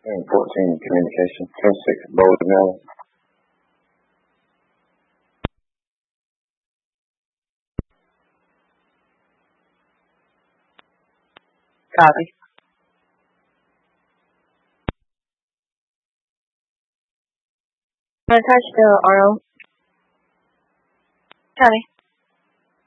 And 14, communication. 10-6, bold mail. Copy. Attach the RO. Copy.